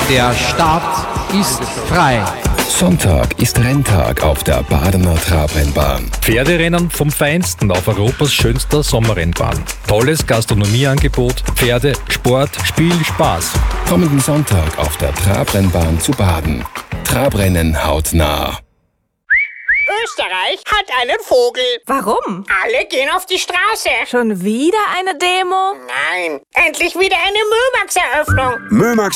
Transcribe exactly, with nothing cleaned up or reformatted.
Der Start ist frei. Sonntag ist Renntag auf der Badener Trabrennbahn. Pferderennen vom Feinsten auf Europas schönster Sommerrennbahn. Tolles Gastronomieangebot, Pferde, Sport, Spiel, Spaß. Kommenden Sonntag auf der Trabrennbahn zu Baden. Trabrennen hautnah. Österreich hat einen Vogel. Warum? Alle gehen auf die Straße. Schon wieder eine Demo? Nein, endlich wieder eine Mömax-Eröffnung. Mömax